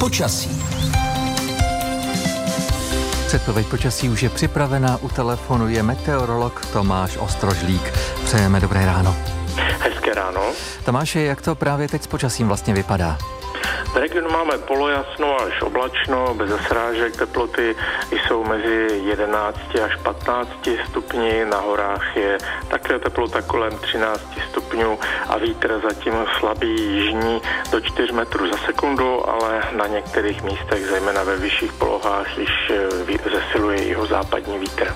počasí. Předpověď počasí už je připravená, u telefonu je meteorolog Tomáš Ostrožlík. Přejeme dobré ráno. Hezké ráno. Tomáši, jak to právě teď s počasím vlastně vypadá? V regionu máme polojasno až oblačno, bez srážek, teploty jsou mezi 11 až 15 stupni, na horách je také teplota kolem 13 stupňů a vítr zatím slabý jižní do 4 metrů za sekundu, ale na některých místech, zejména ve vyšších polohách, již zesiluje jihozápadní vítr.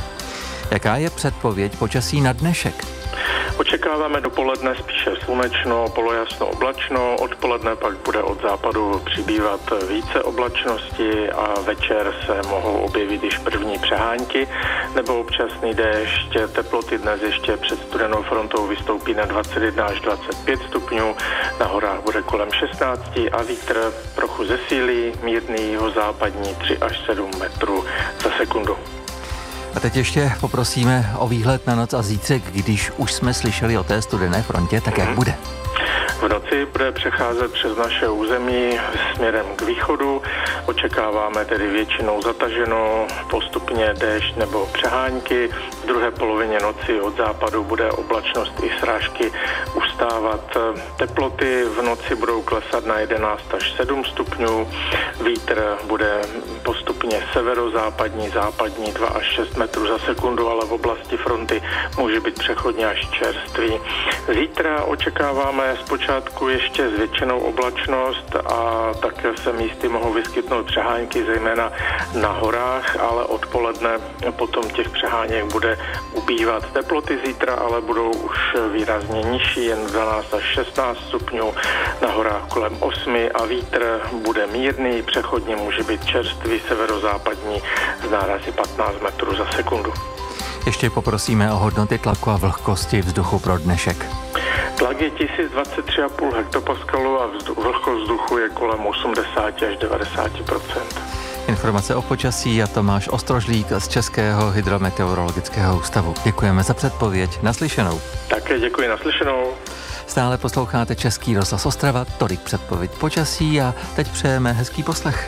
Jaká je předpověď počasí na dnešek? Očekáváme dopoledne spíše slunečno, polojasno, oblačno, odpoledne pak bude od západu přibývat více oblačnosti a večer se mohou objevit již první přehánky nebo občasný déšť. Teploty dnes ještě před studenou frontou vystoupí na 21 až 25 stupňů, na horách bude kolem 16 a vítr trochu zesílí, mírný jihozápadní 3 až 7 metrů za sekundu. A teď ještě poprosíme o výhled na noc a zítřek, když už jsme slyšeli o té studené frontě, tak jak bude? V noci bude přecházet přes naše území směrem k východu. Očekáváme tedy většinou zataženo, postupně déšť nebo přehánky. V druhé polovině noci od západu bude oblačnost i srážky ustávat. Teploty v noci budou klesat na 11 až 7 stupňů. Vítr bude postupně severozápadní, západní 2 až 6 metrů za sekundu, ale v oblasti fronty může být přechodně až čerstvý. Zítra očekáváme zpočátku ještě zvětšenou oblačnost a také se místy mohou vyskytnout přehánky, zejména na horách, ale odpoledne potom těch přeháněk bude ubývat. Teploty zítra ale budou už výrazně nižší, jen 12 až 16 stupňů, na horách kolem 8 a vítr bude mírný, přechodně může být čerstvý, severozápadní z nárazy 15 metrů za sekundu. Ještě poprosíme o hodnoty tlaku a vlhkosti vzduchu pro dnešek. Tlak je 1023,5 hektopaskalů a vlhkost vzduchu je kolem 80 až 90%. Informace o počasí a Tomáš Ostrožlík z Českého hydrometeorologického ústavu. Děkujeme za předpověď. Naslyšenou. Také děkuji, naslyšenou. Stále posloucháte Český rozhlas Ostrava, tolik předpověď počasí a teď přejeme hezký poslech.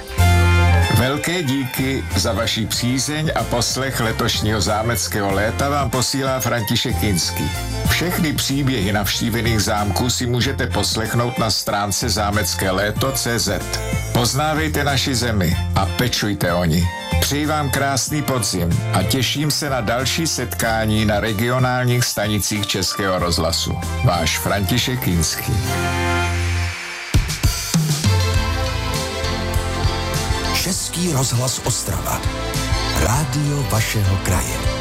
Velké díky za vaši přízeň a poslech letošního zámeckého léta vám posílá František Kinský. Všechny příběhy navštívených zámků si můžete poslechnout na stránce zámeckéléto.cz. Poznávejte naši zemi a pečujte o ni. Přeji vám krásný podzim a těším se na další setkání na regionálních stanicích Českého rozhlasu. Váš František Kinský. Český rozhlas Ostrava. Rádio vašeho kraje.